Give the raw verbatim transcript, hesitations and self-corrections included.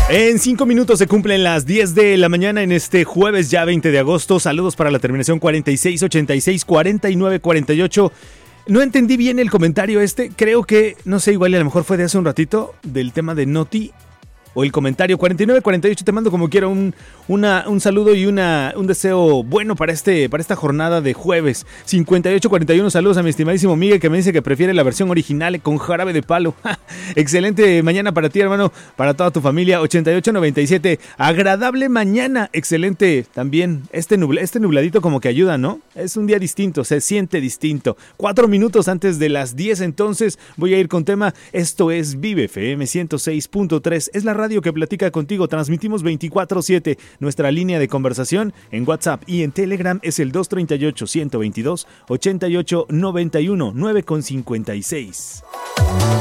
En cinco minutos se cumplen las diez de la mañana en este jueves ya veinte de agosto. Saludos para la terminación cuarenta y seis ochenta y seis, cuarenta y nueve cuarenta y ocho. No entendí bien el comentario este. Creo que, no sé, igual a lo mejor fue de hace un ratito del tema de Noti. O el comentario cuarenta y nueve cuarenta y ocho, te mando como quiera un, una, un saludo y una, un deseo bueno para, este, para esta jornada de jueves. cincuenta y ocho cuarenta y uno, saludos a mi estimadísimo Miguel, que me dice que prefiere la versión original con jarabe de palo. Excelente mañana para ti, hermano, para toda tu familia. ochenta y ocho noventa y siete, agradable mañana, excelente también. Este, nubla, este nubladito como que ayuda, ¿no? Es un día distinto, se siente distinto. Cuatro minutos antes de las diez, entonces voy a ir con tema. Esto es Vive F M ciento seis punto tres, es la radio que platica contigo. Transmitimos veinticuatro siete. Nuestra línea de conversación en WhatsApp y en Telegram es el dos treinta y ocho, ciento veintidós, ochenta y ocho noventa y uno, nueve con cincuenta y seis.